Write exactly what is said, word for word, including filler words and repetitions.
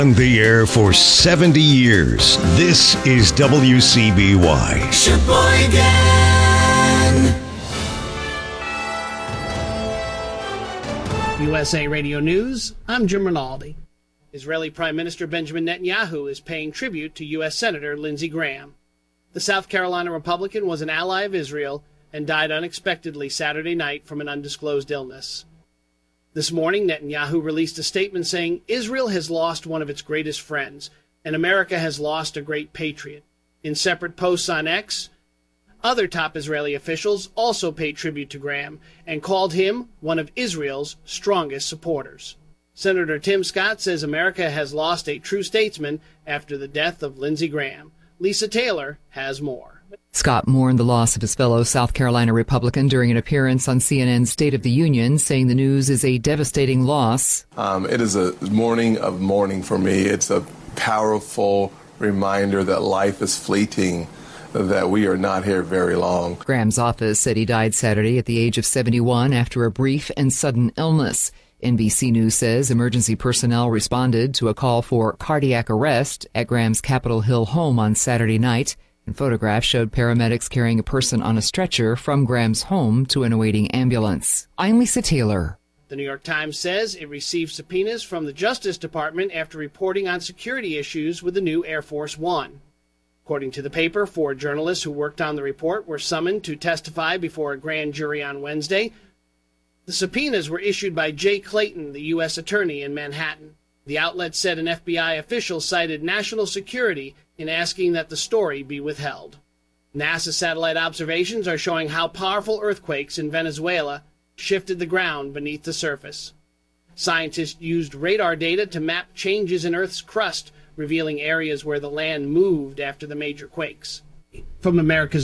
On the air for seventy years, this is W C B Y. Sheboygan. U S A Radio News, I'm Jim Rinaldi. Israeli Prime Minister Benjamin Netanyahu is paying tribute to U S Senator Lindsey Graham. The South Carolina Republican was an ally of Israel and died unexpectedly Saturday night from an undisclosed illness. This morning, Netanyahu released a statement saying Israel has lost one of its greatest friends, and America has lost a great patriot. In separate posts on X, other top Israeli officials also paid tribute to Graham and called him one of Israel's strongest supporters. Senator Tim Scott says America has lost a true statesman after the death of Lindsey Graham. Lisa Taylor has more. Scott mourned the loss of his fellow South Carolina Republican during an appearance on C N N's State of the Union, saying the news is a devastating loss. Um, it is a morning of mourning for me. It's a powerful reminder that life is fleeting, that we are not here very long. Graham's office said he died Saturday at the age of seventy-one after a brief and sudden illness. N B C News says emergency personnel responded to a call for cardiac arrest at Graham's Capitol Hill home on Saturday night. And photographs showed paramedics carrying a person on a stretcher from Graham's home to an awaiting ambulance. I'm Lisa Taylor. The New York Times says it received subpoenas from the Justice Department after reporting on security issues with the new Air Force One. According to the paper, four journalists who worked on the report were summoned to testify before a grand jury on Wednesday. The subpoenas were issued by Jay Clayton, the U S attorney in Manhattan. The outlet said an F B I official cited national security in asking that the story be withheld. NASA satellite observations are showing how powerful earthquakes in Venezuela shifted the ground beneath the surface. Scientists used radar data to map changes in Earth's crust, revealing areas where the land moved after the major quakes. From America's